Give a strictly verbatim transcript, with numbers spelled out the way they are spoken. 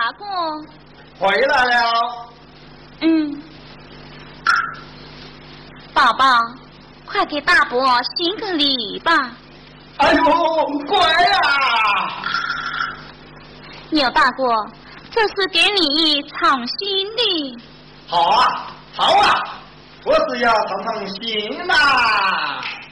大哥。 回来了。 嗯。宝宝，快给大伯行个礼吧。 哎呦，乖啊！ 牛大哥，这是给你尝新的。 好啊，好啊，我是要尝尝新呐。